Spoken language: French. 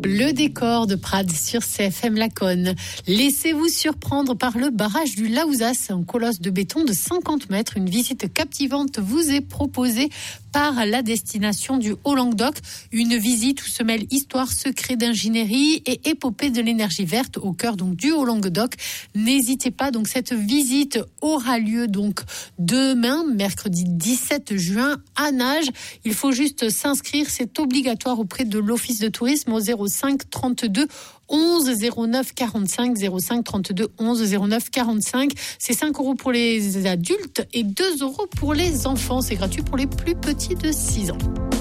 Le décor de Prades sur CFM Laconne. Laissez-vous surprendre par le barrage du Laouzas, un colosse de béton de 50 mètres. Une visite captivante vous est proposée par la destination du Haut-Languedoc. Une visite où se mêlent histoire, secret d'ingénierie et épopée de l'énergie verte au cœur donc du Haut-Languedoc. N'hésitez pas, donc cette visite aura lieu donc demain, mercredi 17 juin à Nage. Il faut juste s'inscrire, c'est obligatoire auprès de l'Office de tourisme au 05 32 11 09 45 05 32 11 09 45. C'est 5 € pour les adultes et 2 € pour les enfants. C'est gratuit pour les plus petits de 6 ans.